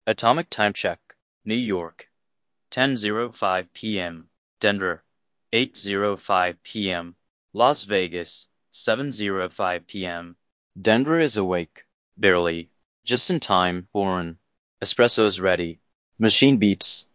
Atomic time check. New York, 10:05 p.m. Denver, 8:05 p.m. Las Vegas, 7:05 p.m. Denver is awake. Barely. Just in time, Warren. Espresso's ready. Machine beeps.